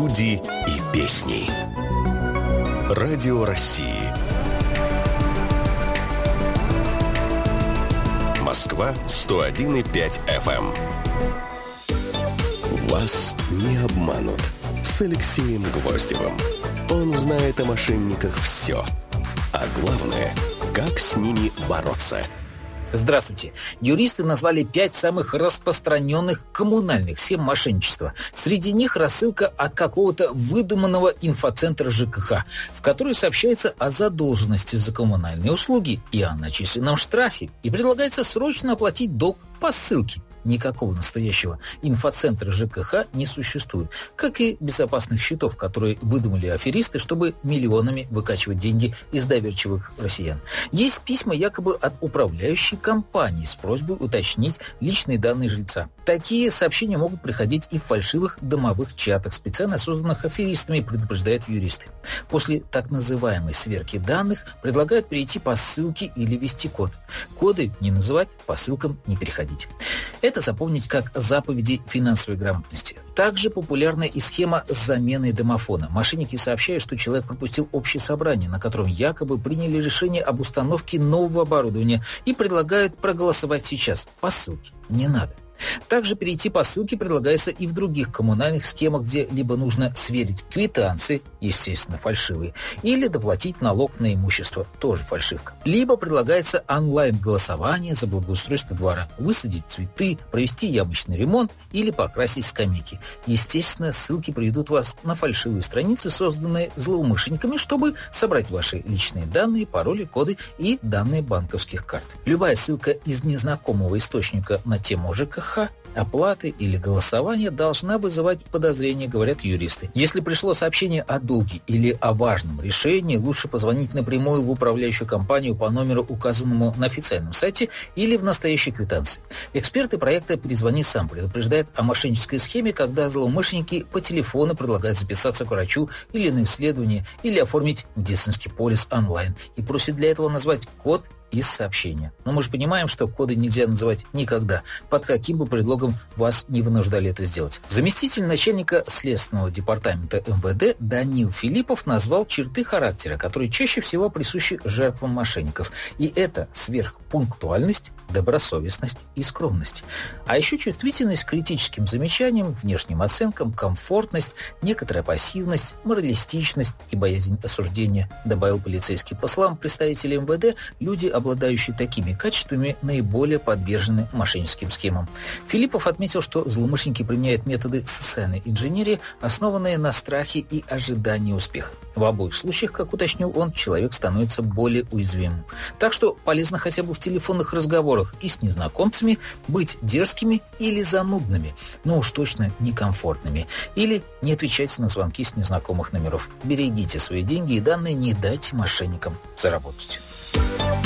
люди и песни. Радио России. Москва 101,5 FM. Вас не обманут. С Алексеем Гвоздевым. Он знает о мошенниках все. А главное, как с ними бороться. Здравствуйте. Юристы назвали 5 самых распространенных коммунальных схем мошенничества. Среди них рассылка от какого-то выдуманного инфоцентра ЖКХ, в которой сообщается о задолженности за коммунальные услуги и о начисленном штрафе, и предлагается срочно оплатить долг по ссылке. Никакого настоящего инфоцентра ЖКХ не существует, как и безопасных счетов, которые выдумали аферисты, чтобы миллионами выкачивать деньги из доверчивых россиян. Есть письма якобы от управляющей компании с просьбой уточнить личные данные жильца. Такие сообщения могут приходить и в фальшивых домовых чатах, специально созданных аферистами, предупреждают юристы. После так называемой сверки данных предлагают перейти по ссылке или ввести код. Коды не называть, по ссылкам не переходить. Это запомнить как заповеди финансовой грамотности. Также популярна и схема с заменой домофона. Мошенники сообщают, что человек пропустил общее собрание, на котором якобы приняли решение об установке нового оборудования, и предлагают проголосовать сейчас по ссылке. Не надо. Также перейти по ссылке предлагается и в других коммунальных схемах, где либо нужно сверить квитанции, естественно, фальшивые, или доплатить налог на имущество, тоже фальшивка. Либо предлагается онлайн-голосование за благоустройство двора, высадить цветы, провести яблочный ремонт или покрасить скамейки. Естественно, ссылки приведут вас на фальшивые страницы, созданные злоумышленниками, чтобы собрать ваши личные данные, пароли, коды и данные банковских карт. Любая ссылка из незнакомого источника на тему ЖКХ, оплаты или голосования должна вызывать подозрения, говорят юристы. Если пришло сообщение о долге или о важном решении, лучше позвонить напрямую в управляющую компанию по номеру, указанному на официальном сайте, или в настоящей квитанции. Эксперты проекта «Перезвони сам» предупреждают о мошеннической схеме, когда злоумышленники по телефону предлагают записаться к врачу или на исследование, или оформить медицинский полис онлайн, и просят для этого назвать код из сообщения. Но мы же понимаем, что коды нельзя называть никогда, под каким бы предлогом вас не вынуждали это сделать. Заместитель начальника Следственного департамента МВД Данил Филиппов назвал черты характера, которые чаще всего присущи жертвам мошенников. И это сверхпунктуальность, добросовестность и скромность. А еще чувствительность к критическим замечаниям, внешним оценкам, комфортность, некоторая пассивность, моралистичность и боязнь осуждения, добавил полицейский. По словам представителей МВД, люди, обладающие такими качествами, наиболее подвержены мошенническим схемам. Филиппов отметил, что злоумышленники применяют методы социальной инженерии, основанные на страхе и ожидании успеха. В обоих случаях, как уточнил он, человек становится более уязвимым. Так что полезно хотя бы в телефонных разговорах и с незнакомцами быть дерзкими или занудными, но уж точно некомфортными. Или не отвечайте на звонки с незнакомых номеров. Берегите свои деньги и данные, не дайте мошенникам заработать.